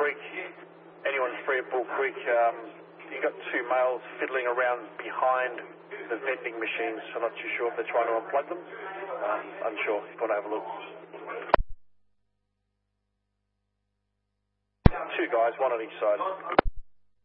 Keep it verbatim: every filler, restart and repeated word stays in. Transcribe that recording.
Creek. Anyone's free at Bull Creek. Um, you got two males fiddling around behind the vending machines. I'm not too sure if they're trying to unplug them. Uh, unsure. You've got to have a look. Two guys, one on each side.